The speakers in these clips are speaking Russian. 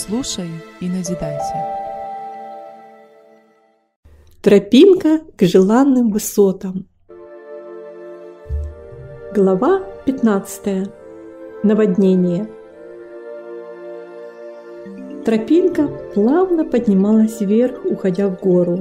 Слушай и назидайся. Тропинка к желанным высотам. Глава 15. Наводнение. Тропинка плавно поднималась вверх, уходя в гору.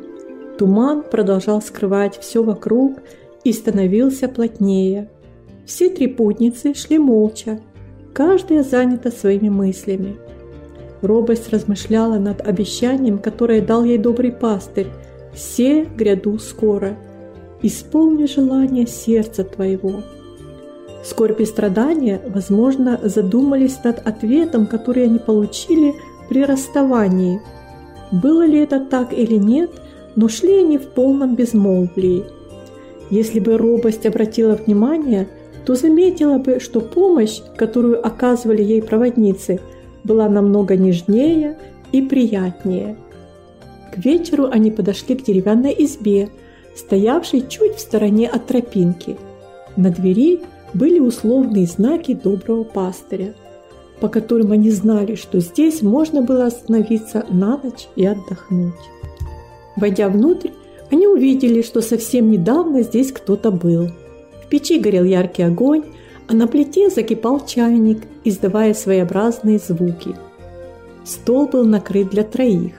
Туман продолжал скрывать все вокруг и становился плотнее. Все три путницы шли молча, каждая занята своими мыслями. Робость размышляла над обещанием, которое дал ей добрый пастырь: «Се гряду скоро, исполни желание сердца твоего». Скорбь и страдания, возможно, задумались над ответом, который они получили при расставании. Было ли это так или нет, но шли они в полном безмолвии. Если бы робость обратила внимание, то заметила бы, что помощь, которую оказывали ей проводницы, была намного нежнее и приятнее. К вечеру они подошли к деревянной избе, стоявшей чуть в стороне от тропинки. На двери были условные знаки доброго пастыря, по которым они знали, что здесь можно было остановиться на ночь и отдохнуть. Войдя внутрь, они увидели, что совсем недавно здесь кто-то был. В печи горел яркий огонь, а на плите закипал чайник, издавая своеобразные звуки. Стол был накрыт для троих.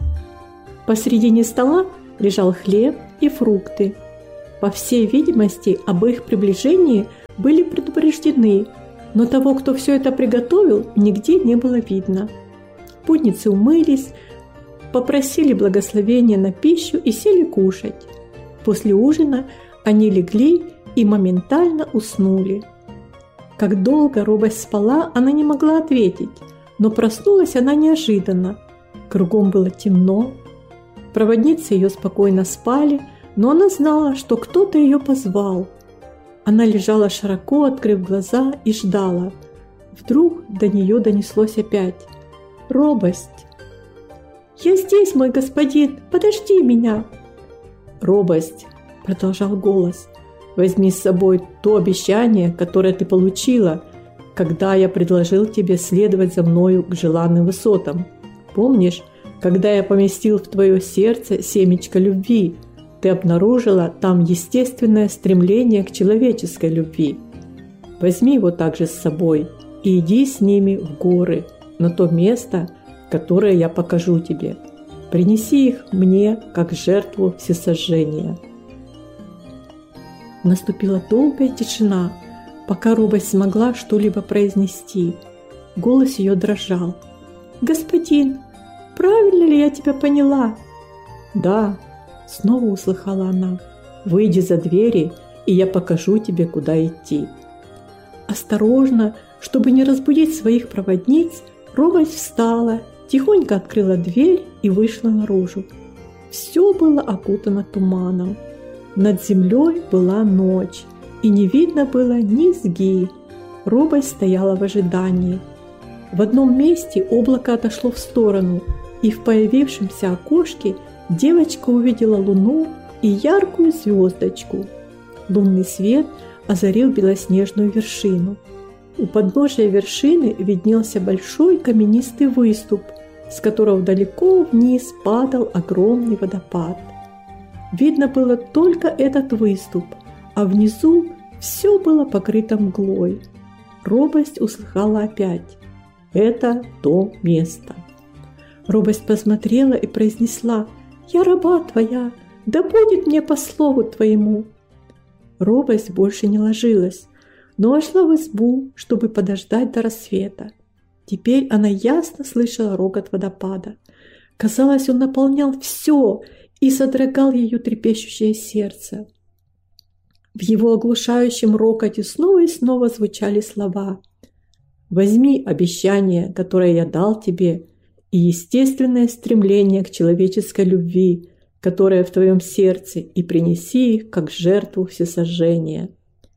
Посредине стола лежал хлеб и фрукты. По всей видимости, об их приближении были предупреждены, но того, кто все это приготовил, нигде не было видно. Путницы умылись, попросили благословения на пищу и сели кушать. После ужина они легли и моментально уснули. Как долго робость спала, она не могла ответить, но проснулась она неожиданно. Кругом было темно. Проводницы ее спокойно спали, но она знала, что кто-то ее позвал. Она лежала широко, открыв глаза, и ждала. Вдруг до нее донеслось опять: «Робость!» «Я здесь, мой господин! Подожди меня!» «Робость!» – продолжал голос. «Возьми с собой то обещание, которое ты получила, когда я предложил тебе следовать за мною к желанным высотам. Помнишь, когда я поместил в твое сердце семечко любви, ты обнаружила там естественное стремление к человеческой любви. Возьми его также с собой и иди с ними в горы, на то место, которое я покажу тебе. Принеси их мне как жертву всесожжения». Наступила долгая тишина, пока робость смогла что-либо произнести. Голос ее дрожал. «Господин, правильно ли я тебя поняла?» «Да», — снова услыхала она. «Выйди за двери, и я покажу тебе, куда идти». Осторожно, чтобы не разбудить своих проводниц, робость встала, тихонько открыла дверь и вышла наружу. Все было окутано туманом. Над землей была ночь, и не видно было низги. Робость стояла в ожидании. В одном месте облако отошло в сторону, и в появившемся окошке девочка увидела луну и яркую звездочку. Лунный свет озарил белоснежную вершину. У подножия вершины виднелся большой каменистый выступ, с которого далеко вниз падал огромный водопад. Видно было только этот выступ, а внизу все было покрыто мглой. Робость услыхала опять: «Это то место». Робость посмотрела и произнесла: «Я раба твоя, да будет мне по слову твоему». Робость больше не ложилась, но вошла в избу, чтобы подождать до рассвета. Теперь она ясно слышала рокот водопада. Казалось, он наполнял все и содрогал ее трепещущее сердце. В его оглушающем рокоте снова и снова звучали слова: «Возьми обещание, которое я дал тебе, и естественное стремление к человеческой любви, которое в твоем сердце, и принеси их как жертву всесожжения».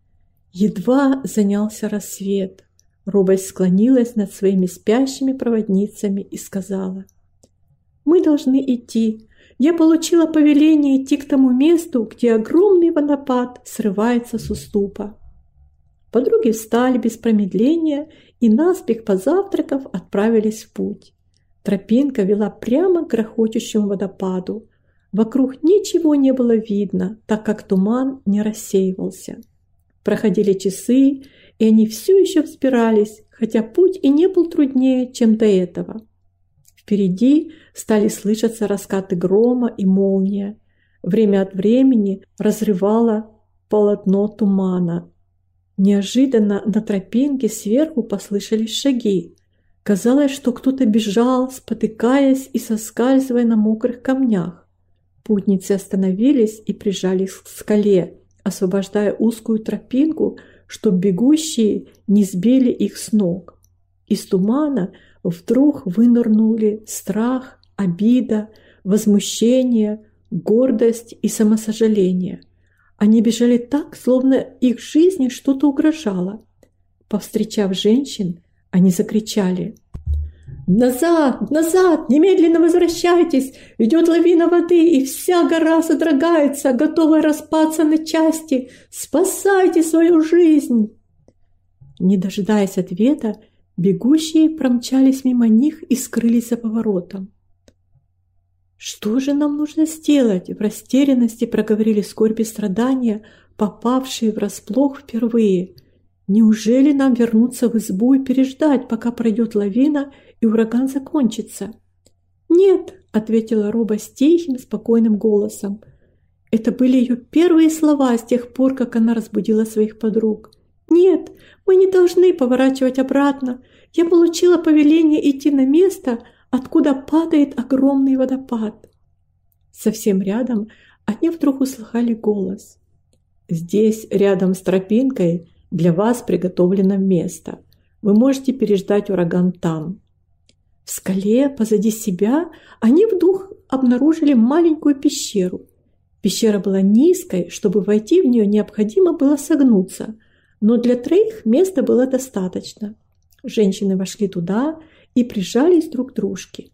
Едва занялся рассвет, робость склонилась над своими спящими проводницами и сказала: «Мы должны идти. Я получила повеление идти к тому месту, где огромный водопад срывается с уступа». Подруги встали без промедления и наспех позавтракав отправились в путь. Тропинка вела прямо к грохочущему водопаду. Вокруг ничего не было видно, так как туман не рассеивался. Проходили часы, и они все еще взбирались, хотя путь и не был труднее, чем до этого. Впереди стали слышаться раскаты грома и молния. Время от времени разрывало полотно тумана. Неожиданно на тропинке сверху послышались шаги. Казалось, что кто-то бежал, спотыкаясь и соскальзывая на мокрых камнях. Путницы остановились и прижались к скале, освобождая узкую тропинку, чтобы бегущие не сбили их с ног. Из тумана вдруг вынырнули страх, обида, возмущение, гордость и самосожаление. Они бежали так, словно их жизни что-то угрожало. Повстречав женщин, они закричали: «Назад! Назад! Немедленно возвращайтесь! Идет лавина воды, и вся гора содрогается, готовая распаться на части! Спасайте свою жизнь!» Не дожидаясь ответа, бегущие промчались мимо них и скрылись за поворотом. «Что же нам нужно сделать?» – в растерянности проговорили скорбь и страдания, попавшие врасплох впервые. «Неужели нам вернуться в избу и переждать, пока пройдет лавина и ураган закончится?» «Нет», – ответила Роба с тихим, спокойным голосом. Это были ее первые слова с тех пор, как она разбудила своих подруг. «Нет, мы не должны поворачивать обратно. Я получила повеление идти на место, откуда падает огромный водопад». Совсем рядом они вдруг услыхали голос. «Здесь, рядом с тропинкой, для вас приготовлено место. Вы можете переждать ураган там». В скале позади себя они вдруг обнаружили маленькую пещеру. Пещера была низкой, чтобы войти в нее необходимо было согнуться, но для троих места было достаточно. Женщины вошли туда и прижались друг к дружке.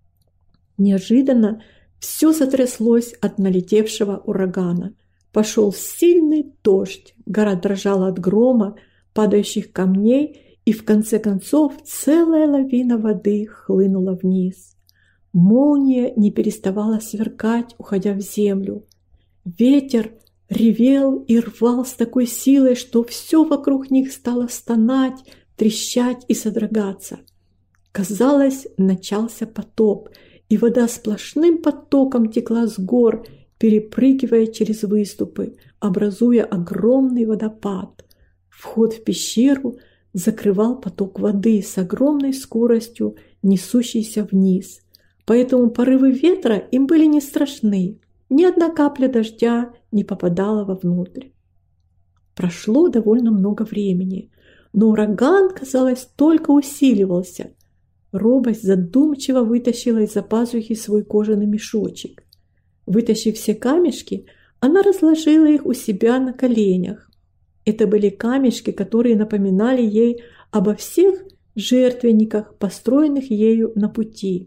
Неожиданно все сотряслось от налетевшего урагана. Пошел сильный дождь, гора дрожала от грома, падающих камней, и в конце концов целая лавина воды хлынула вниз. Молния не переставала сверкать, уходя в землю. Ветер ревел и рвал с такой силой, что все вокруг них стало стонать, трещать и содрогаться. Казалось, начался потоп, и вода сплошным потоком текла с гор, перепрыгивая через выступы, образуя огромный водопад. Вход в пещеру закрывал поток воды с огромной скоростью, несущийся вниз. Поэтому порывы ветра им были не страшны. Ни одна капля дождя не попадала вовнутрь. Прошло довольно много времени, но ураган, казалось, только усиливался. Робость задумчиво вытащила из-за пазухи свой кожаный мешочек. Вытащив все камешки, она разложила их у себя на коленях. Это были камешки, которые напоминали ей обо всех жертвенниках, построенных ею на пути.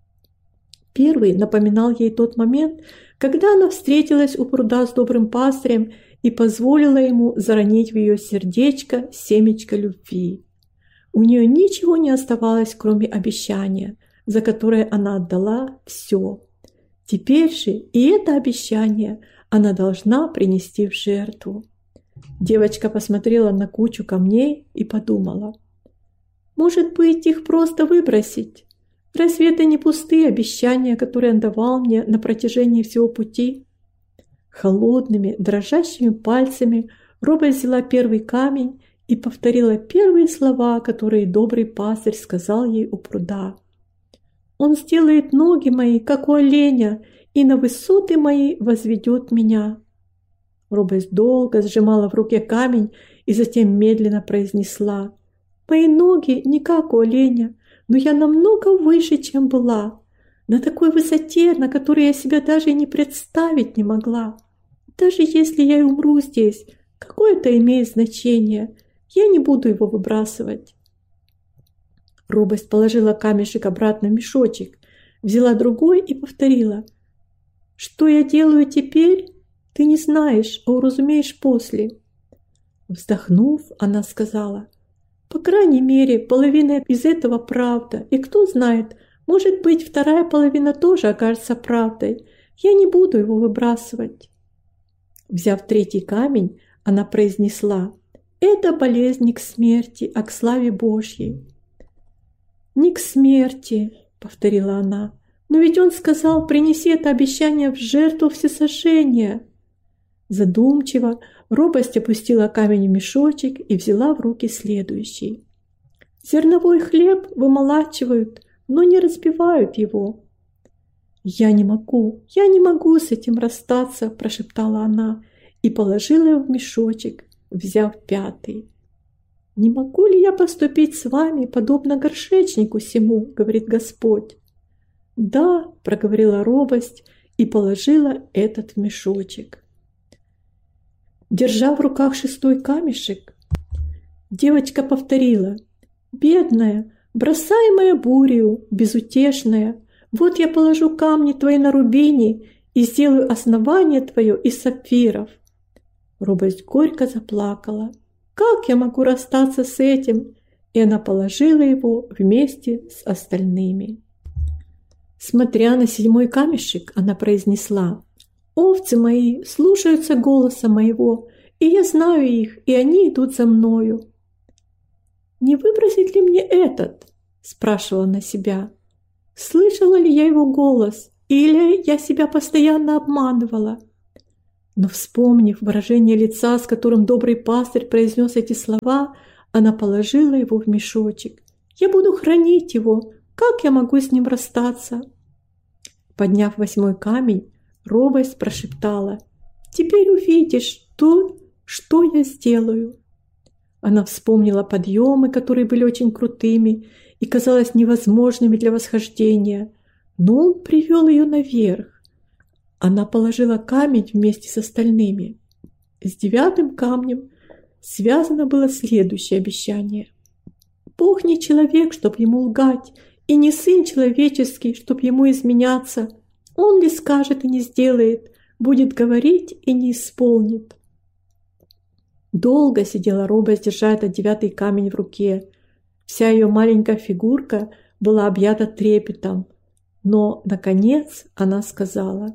Первый напоминал ей тот момент, когда она встретилась у пруда с добрым пастырем и позволила ему заронить в ее сердечко семечко любви. У нее ничего не оставалось, кроме обещания, за которое она отдала все. Теперь же и это обещание она должна принести в жертву. Девочка посмотрела на кучу камней и подумала: «Может быть, их просто выбросить? Разве это не пустые обещания, которые он давал мне на протяжении всего пути?» Холодными, дрожащими пальцами Роба взяла первый камень и повторила первые слова, которые добрый пастырь сказал ей у пруда. «Он сделает ноги мои, как у оленя, и на высоты мои возведет меня». Робость долго сжимала в руке камень и затем медленно произнесла: «Мои ноги не как у оленя, но я намного выше, чем была, на такой высоте, на которой я себя даже и не представить не могла. Даже если я и умру здесь, какое это имеет значение? Я не буду его выбрасывать». Робость положила камешек обратно в мешочек, взяла другой и повторила: «Что я делаю теперь, ты не знаешь, а уразумеешь после». Вздохнув, она сказала: По крайней мере, половина из этого правда. И кто знает, может быть, вторая половина тоже окажется правдой. Я не буду его выбрасывать. Взяв третий камень, она произнесла: «Это болезнь не к смерти, а к славе Божьей». «Не к смерти», — повторила она, «но ведь он сказал: принеси это обещание в жертву всесожжения». Задумчиво робость опустила камень в мешочек и взяла в руки следующий. «Зерновой хлеб вымолачивают, но не разбивают его». я не могу с этим расстаться», – прошептала она и положила его в мешочек, взяв пятый. «Не могу ли я поступить с вами, подобно горшечнику сему?» – говорит Господь. «Да», – проговорила робость и положила этот в мешочек. Держа в руках шестой камешек, девочка повторила: «Бедная, бросаемая бурью, безутешная, вот я положу камни твои на рубине и сделаю основание твое из сапфиров». Робость горько заплакала. «Как я могу расстаться с этим?» И она положила его вместе с остальными. Смотря на седьмой камешек, она произнесла: «Овцы мои слушаются голоса моего, и я знаю их, и они идут за мною». «Не выбросить ли мне этот?» – спрашивала она себя. «Слышала ли я его голос, или я себя постоянно обманывала?» Но, вспомнив выражение лица, с которым добрый пастырь произнес эти слова, она положила его в мешочек. «Я буду хранить его. Как я могу с ним расстаться?» Подняв восьмой камень, робость прошептала: «Теперь увидишь то, что я сделаю». Она вспомнила подъемы, которые были очень крутыми и казалось невозможными для восхождения, но он привел ее наверх. Она положила камень вместе с остальными. С девятым камнем связано было следующее обещание: «Бог не человек, чтоб ему лгать, и не сын человеческий, чтоб ему изменяться. Он ли скажет и не сделает, будет говорить и не исполнит». Долго сидела робость, держа этот девятый камень в руке. Вся ее маленькая фигурка была объята трепетом, но, наконец, она сказала: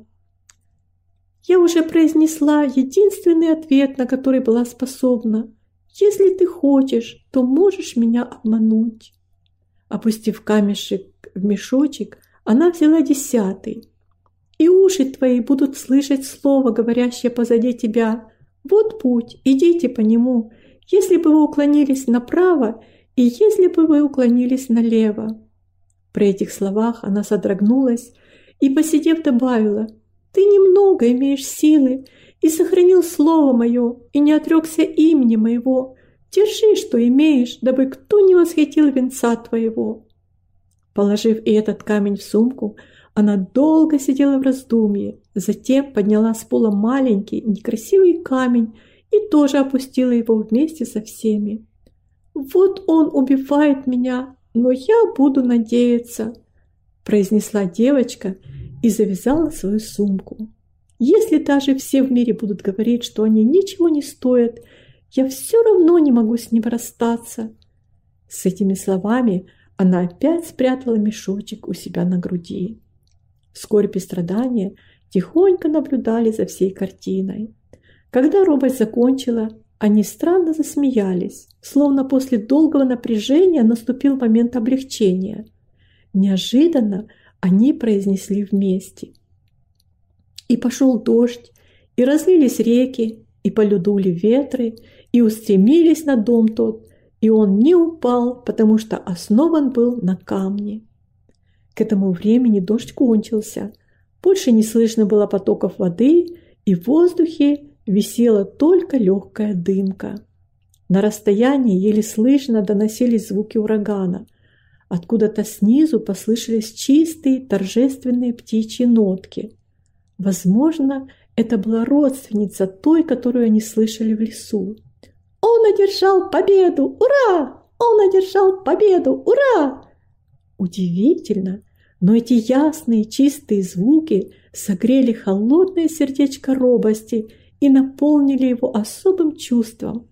«Я уже произнесла единственный ответ, на который была способна. Если ты хочешь, то можешь меня обмануть». Опустив камешек в мешочек, она взяла десятый. «И уши твои будут слышать слово, говорящее позади тебя. Вот путь, идите по нему, если бы вы уклонились направо, и если бы вы уклонились налево». При этих словах она содрогнулась и, посидев, добавила: «Ты немного имеешь силы и сохранил слово мое, и не отрекся имени моего. Держи, что имеешь, дабы кто не восхитил венца твоего». Положив и этот камень в сумку, она долго сидела в раздумье, затем подняла с пола маленький некрасивый камень и тоже опустила его вместе со всеми. «Вот он убивает меня, но я буду надеяться», – произнесла девочка и завязала свою сумку. «Если даже все в мире будут говорить, что они ничего не стоят, я все равно не могу с ним расстаться». С этими словами она опять спрятала мешочек у себя на груди. Скорбь и страдания тихонько наблюдали за всей картиной. Когда робость закончила, они странно засмеялись, словно после долгого напряжения наступил момент облегчения. Неожиданно они произнесли вместе: «И пошел дождь, и разлились реки, и полюдули ветры, и устремились на дом тот, и он не упал, потому что основан был на камне». К этому времени дождь кончился, больше не слышно было потоков воды, и в воздухе висела только легкая дымка. На расстоянии еле слышно доносились звуки урагана. Откуда-то снизу послышались чистые торжественные птичьи нотки. Возможно, это была родственница той, которую они слышали в лесу. «Он одержал победу! Ура! Он одержал победу! Ура!» Удивительно, но эти ясные чистые звуки согрели холодное сердечко робости и наполнили его особым чувством.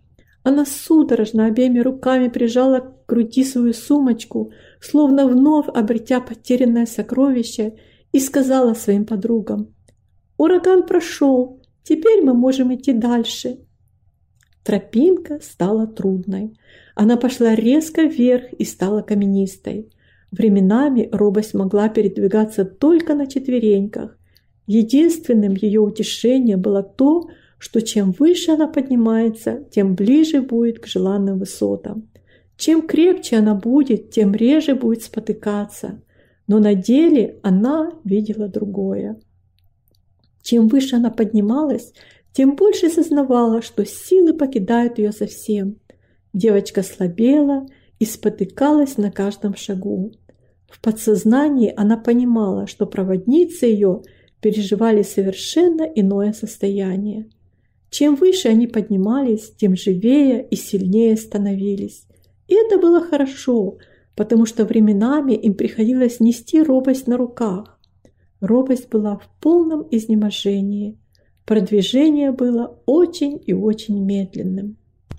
Она судорожно обеими руками прижала к груди свою сумочку, словно вновь обретя потерянное сокровище, и сказала своим подругам: «Ураган прошел, теперь мы можем идти дальше». Тропинка стала трудной. Она пошла резко вверх и стала каменистой. Временами робость могла передвигаться только на четвереньках. Единственным ее утешением было то, что чем выше она поднимается, тем ближе будет к желанным высотам. Чем крепче она будет, тем реже будет спотыкаться. Но на деле она видела другое. Чем выше она поднималась, тем больше сознавала, что силы покидают ее совсем. Девочка слабела и спотыкалась на каждом шагу. В подсознании она понимала, что проводницы ее переживали совершенно иное состояние. Чем выше они поднимались, тем живее и сильнее становились. И это было хорошо, потому что временами им приходилось нести робость на руках. Робость была в полном изнеможении. Продвижение было очень и очень медленным.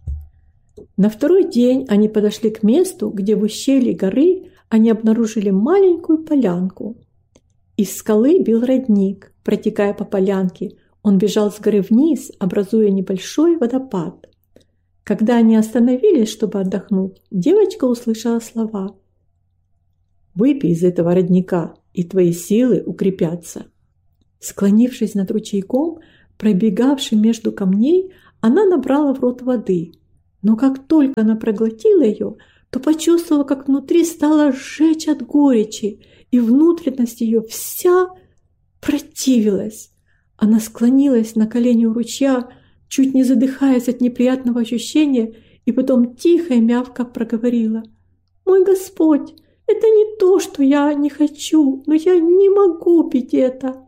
На второй день они подошли к месту, где в ущелье горы они обнаружили маленькую полянку. Из скалы бил родник, протекая по полянке. Он бежал с горы вниз, образуя небольшой водопад. Когда они остановились, чтобы отдохнуть, девочка услышала слова: «Выпей из этого родника, и твои силы укрепятся». Склонившись над ручейком, пробегавшим между камней, она набрала в рот воды. Но как только она проглотила ее, то почувствовала, как внутри стало жечь от горечи, и внутренность ее вся противилась. Она склонилась на колени у ручья, чуть не задыхаясь от неприятного ощущения, и потом тихо и мягко проговорила: «Мой Господь, это не то, что я не хочу, но я не могу пить это».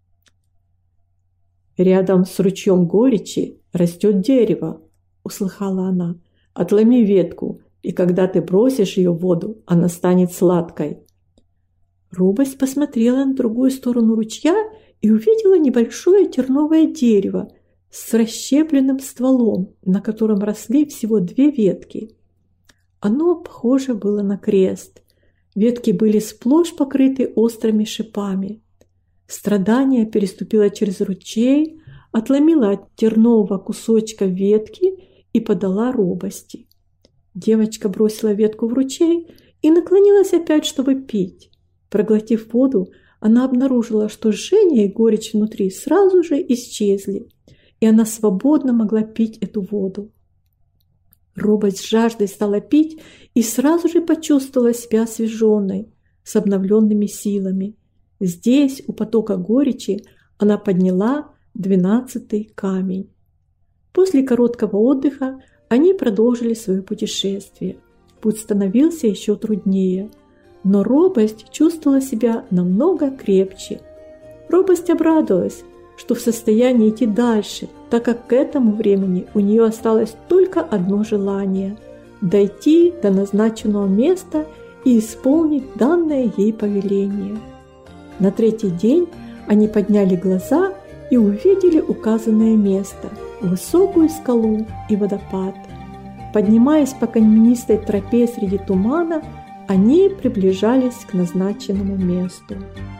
«Рядом с ручьем горечи растет дерево», — услыхала она. «Отломи ветку, и когда ты бросишь ее в воду, она станет сладкой». Робость посмотрела на другую сторону ручья и увидела небольшое терновое дерево с расщепленным стволом, на котором росли всего 2 ветки. Оно похоже было на крест. Ветки были сплошь покрыты острыми шипами. Страдание переступило через ручей, отломила от тернового кусочка ветки и подала робости. Девочка бросила ветку в ручей и наклонилась опять, чтобы пить. Проглотив воду, она обнаружила, что жжение и горечь внутри сразу же исчезли, и она свободно могла пить эту воду. Робость с жаждой стала пить и сразу же почувствовала себя освеженной, с обновленными силами. Здесь, у потока горечи, она подняла 12-й камень. После короткого отдыха они продолжили свое путешествие. Путь становился еще труднее, но робость чувствовала себя намного крепче. Робость обрадовалась, что в состоянии идти дальше, так как к этому времени у нее осталось только одно желание – дойти до назначенного места и исполнить данное ей повеление. На 3-й день они подняли глаза и увидели указанное место – высокую скалу и водопад. Поднимаясь по каменистой тропе среди тумана, они приближались к назначенному месту.